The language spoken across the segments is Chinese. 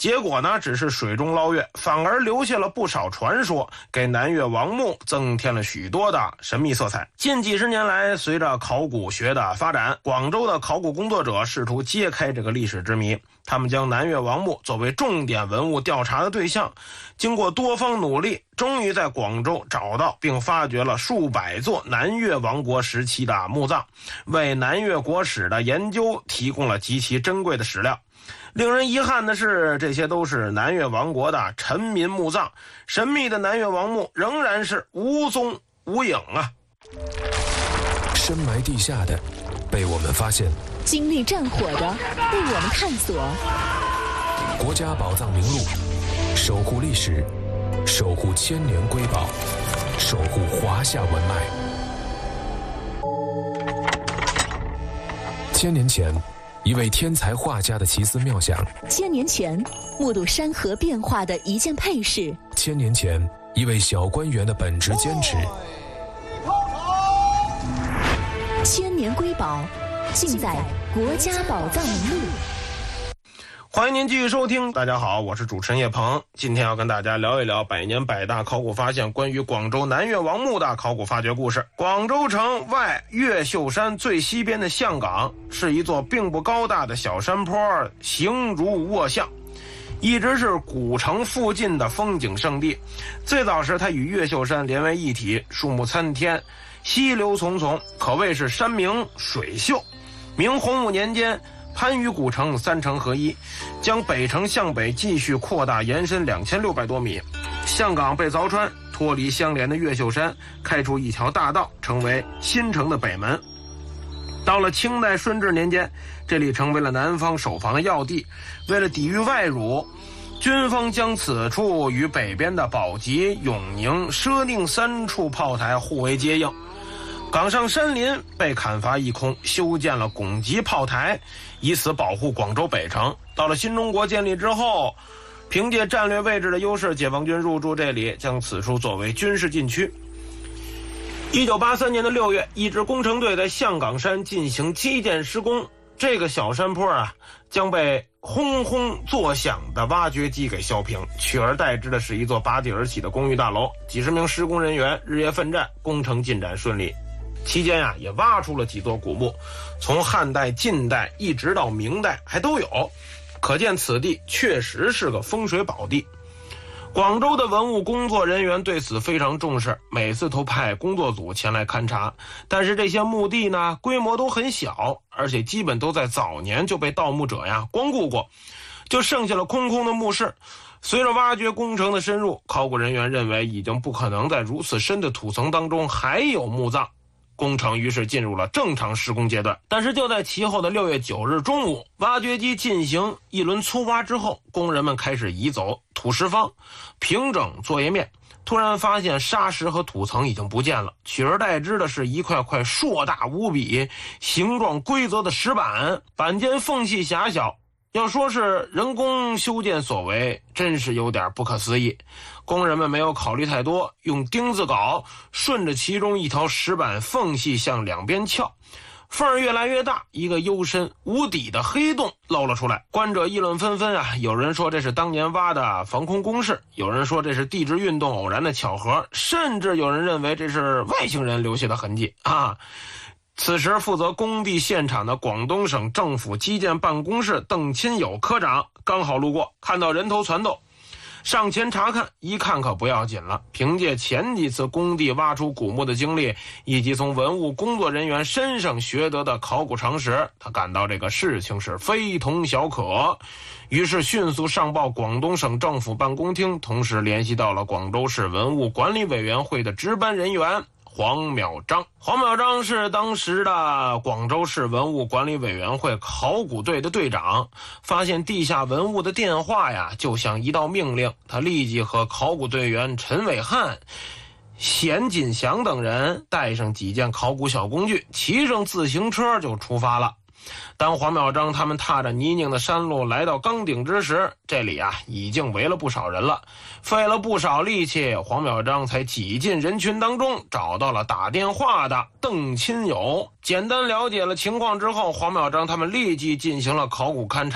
结果呢只是水中捞月，反而留下了不少传说，给南岳王墓增添了许多的神秘色彩。近几十年来，随着考古学的发展，广州的考古工作者试图揭开这个历史之谜，他们将南岳王墓作为重点文物调查的对象，经过多方努力，终于在广州找到并发掘了数百座南岳王国时期的墓葬，为南岳国史的研究提供了极其珍贵的史料。令人遗憾的是，这些都是南岳王国的臣民墓葬，神秘的南岳王墓仍然是无踪无影啊！ 深埋地下的被我们发现， 经历战火的被我们探索。 国家宝藏名录，守护历史，守护千年瑰宝，守护华夏文脉。千年前，一位天才画家的奇思妙想； 千年前，目睹山河变化的一件配饰； 千年前，一位小官员的本职坚持。 千年瑰宝，尽在国家宝藏名录。 欢迎您继续收听，大家好，我是主持人叶鹏。今天要跟大家聊一聊百年百大考古发现关于广州南岳王墓的考古发掘故事。广州城外越秀山最西边的象岗是一座并不高大的小山坡，形如卧象，一直是古城附近的风景胜地。最早时它与越秀山连为一体，树木参天，溪流淙淙，可谓是山明水秀。明洪武年间，番禺古城三城合一，将北城向北继续扩大延伸2600多米。象岗被凿穿，脱离相连的越秀山，开出一条大道，成为新城的北门。到了清代顺治年间，这里成为了南方守防的要地。为了抵御外辱，军方将此处与北边的宝鸡、永宁、佘宁3处炮台互为接应。岗上山林被砍伐一空，修建了拱级炮台，以此保护广州北城。到了新中国建立之后，凭借战略位置的优势，解放军入驻这里，将此处作为军事禁区。1983年的6月，一支工程队在象岗山进行基建施工，这个小山坡将被轰轰作响的挖掘机给削平，取而代之的是一座拔地而起的公寓大楼。几十名施工人员日夜奋战，工程进展顺利。期间也挖出了几座古墓，从汉代、晋代一直到明代还都有，可见此地确实是个风水宝地。广州的文物工作人员对此非常重视，每次都派工作组前来勘察。但是这些墓地呢，规模都很小，而且基本都在早年就被盗墓者光顾过，就剩下了空空的墓室。随着挖掘工程的深入，考古人员认为已经不可能在如此深的土层当中还有墓葬。工程于是进入了正常施工阶段。但是就在其后的6月9日中午，挖掘机进行一轮粗挖之后，工人们开始移走土石方，平整作业面，突然发现沙石和土层已经不见了，取而代之的是一块块硕大无比、形状规则的石板，板间缝隙狭小，要说是人工修建所为，真是有点不可思议。工人们没有考虑太多，用钉子镐顺着其中一条石板缝隙向两边撬，缝儿越来越大，一个幽深无底的黑洞露了出来。观者议论纷纷有人说这是当年挖的防空工事，有人说这是地质运动偶然的巧合，甚至有人认为这是外星人留下的痕迹此时负责工地现场的广东省政府基建办公室邓钦友科长刚好路过，看到人头攒动，上前查看，一看可不要紧了。凭借前几次工地挖出古墓的经历，以及从文物工作人员身上学得的考古常识，他感到这个事情是非同小可，于是迅速上报广东省政府办公厅，同时联系到了广州市文物管理委员会的值班人员黄淼章。黄淼章是当时的广州市文物管理委员会考古队的队长，发现地下文物的电话就像一道命令，他立即和考古队员陈伟汉、冼锦祥等人带上几件考古小工具，骑上自行车就出发了。当黄淼章他们踏着泥泞的山路来到岗顶之时，这里已经围了不少人了，费了不少力气，黄淼章才挤进人群当中，找到了打电话的邓钦友。简单了解了情况之后，黄淼章他们立即进行了考古勘察。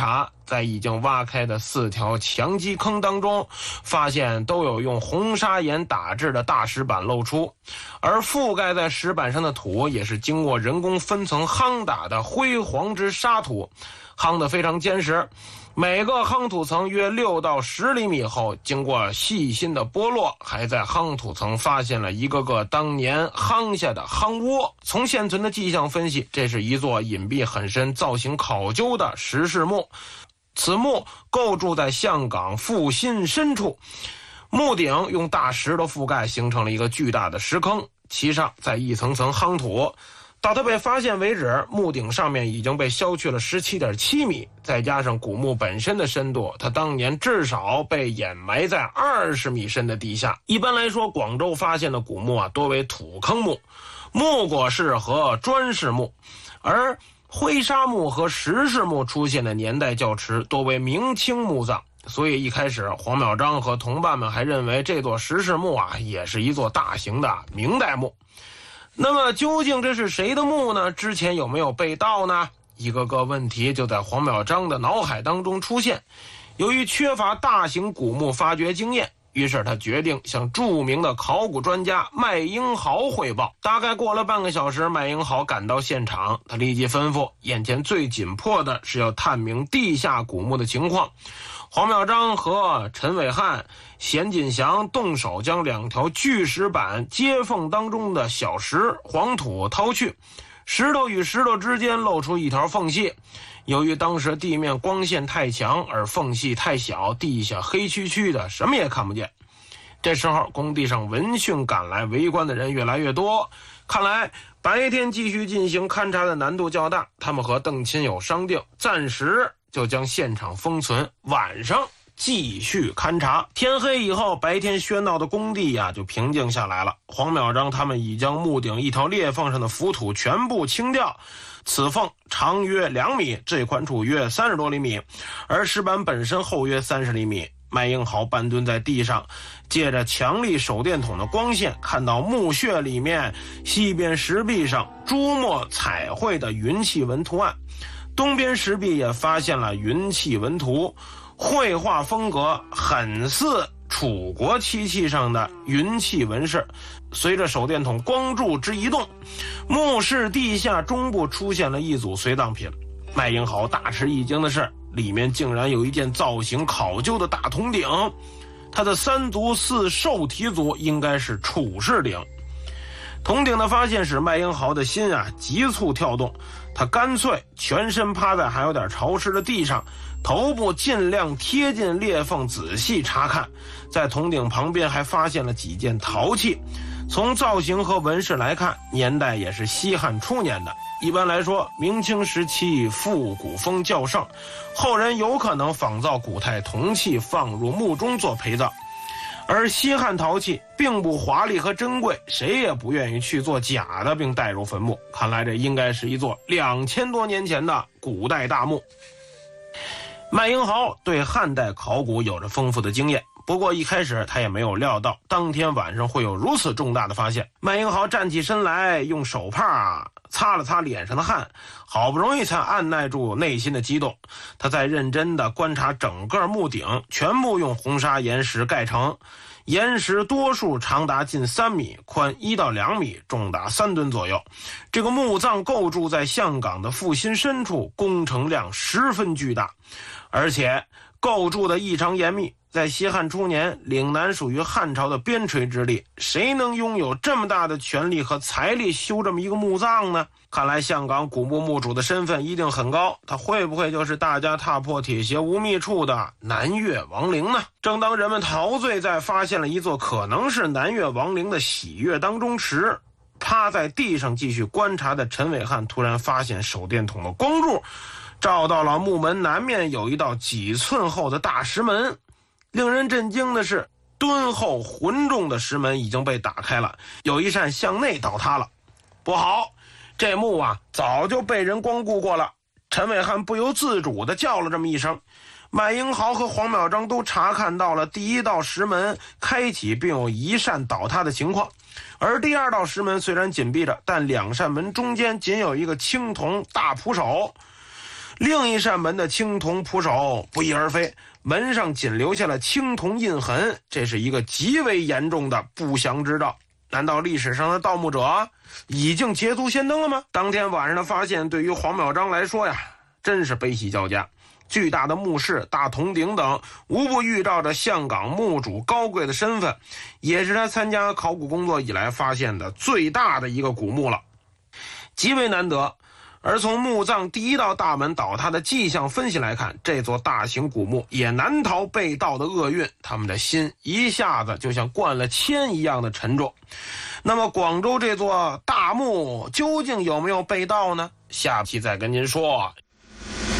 在已经挖开的4条墙基坑当中，发现都有用红砂岩打制的大石板露出，而覆盖在石板上的土也是经过人工分层夯打的灰黄之沙土，夯得非常坚实。每个夯土层约6到10厘米厚，经过细心的剥落，还在夯土层发现了一个个当年夯下的夯窝。从现存的迹象分析，这是一座隐蔽很深、造型考究的石室墓。此墓构筑在象岗腹心深处，墓顶用大石头覆盖，形成了一个巨大的石坑，其上再一层层夯土。到它被发现为止，墓顶上面已经被削去了17.7米，再加上古墓本身的深度，它当年至少被掩埋在20米深的地下。一般来说，广州发现的古墓多为土坑墓、木椁式和砖室墓，而灰砂墓和石室墓出现的年代较迟，多为明清墓葬。所以一开始黄邈章和同伴们还认为这座石室墓也是一座大型的明代墓。那么究竟这是谁的墓呢？之前有没有被盗呢？一个个问题就在黄邈章的脑海当中出现。由于缺乏大型古墓发掘经验，于是他决定向著名的考古专家麦英豪汇报。大概过了半个小时，麦英豪赶到现场，他立即吩咐，眼前最紧迫的是要探明地下古墓的情况。黄邈章和陈伟汉、咸锦祥动手将2条巨石板接缝当中的小石黄土掏去，石头与石头之间露出一条缝隙。由于当时地面光线太强，而缝隙太小，地下黑黢黢的，什么也看不见。这时候工地上闻讯赶来，围观的人越来越多，看来白天继续进行勘察的难度较大。他们和邓钦友商定，暂时就将现场封存，晚上继续勘察。天黑以后，白天喧闹的工地就平静下来了。黄邈章他们已将墓顶一条裂缝上的浮土全部清掉，此缝长约2米，最宽处约30多厘米，而石板本身厚约30厘米。麦英豪半蹲在地上，借着强力手电筒的光线，看到墓穴里面西边石壁上朱墨彩绘的云气纹图案，东边石壁也发现了云气纹图，绘画风格很似楚国漆器上的云气纹饰。随着手电筒光柱之移动，墓室地下中部出现了一组随葬品。麦英豪大吃一惊的是，里面竟然有一件造型考究的大铜鼎，它的3足4兽蹄足应该是楚氏鼎。铜鼎的发现使麦英豪的心急促跳动，他干脆全身趴在还有点潮湿的地上，头部尽量贴近裂缝仔细查看。在铜鼎旁边还发现了几件陶器，从造型和纹饰来看，年代也是西汉初年的。一般来说，明清时期复古风较盛，后人有可能仿造古代铜器放入墓中做陪葬。而西汉陶器并不华丽和珍贵，谁也不愿意去做假的并带入坟墓。看来这应该是一座2000多年前的古代大墓。麦英豪对汉代考古有着丰富的经验，不过一开始他也没有料到当天晚上会有如此重大的发现。麦英豪站起身来，用手帕擦了擦脸上的汗，好不容易才按耐住内心的激动。他在认真地观察整个墓顶，全部用红砂岩石盖成，岩石多数长达近3米，宽1到2米，重达3吨左右。这个墓葬构筑在象岗的腹心深处，工程量十分巨大，而且构筑的异常严密。在西汉初年，岭南属于汉朝的边陲之地，谁能拥有这么大的权力和财力修这么一个墓葬呢？看来象岗古墓墓主的身份一定很高，他会不会就是大家踏破铁鞋无觅处的南岳王陵呢？正当人们陶醉在发现了一座可能是南岳王陵的喜悦当中时，趴在地上继续观察的陈伟汉突然发现手电筒的光柱照到了墓门南面有一道几寸厚的大石门。令人震惊的是，敦厚浑重的石门已经被打开了，有一扇向内倒塌了。不好，这墓早就被人光顾过了。陈伟汉不由自主地叫了这么一声。麦英豪和黄邈章都查看到了第1道石门开启并有一扇倒塌的情况，而第2道石门虽然紧闭着，但2扇门中间仅有一个青铜大扶手。 另一扇门的青铜扑手不翼而飞，门上仅留下了青铜印痕，这是一个极为严重的不祥之兆。难道历史上的盗墓者已经捷足先登了吗？当天晚上的发现对于黄淼章来说呀，真是悲喜交加。巨大的墓室、大铜鼎等，无不预兆着象岗墓主高贵的身份，也是他参加考古工作以来发现的最大的一个古墓了，极为难得。而从墓葬第一道大门倒塌的迹象分析来看，这座大型古墓也难逃被盗的厄运，他们的心一下子就像灌了铅一样的沉重。那么广州这座大墓究竟有没有被盗呢？下期再跟您说。